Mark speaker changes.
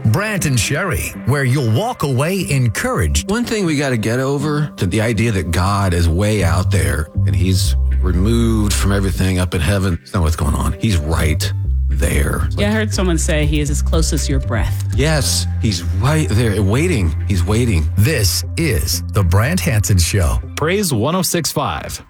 Speaker 1: Brant and Sherry, where you'll walk away encouraged.
Speaker 2: One thing we got to get over, that the idea that God is way out there and he's removed from everything up in heaven. That's not what's going on. He's right there.
Speaker 3: Yeah, I heard someone say he is as close as your breath.
Speaker 2: Yes, he's right there, waiting. He's waiting.
Speaker 1: This is the Brant Hansen Show.
Speaker 4: Praise 106.5.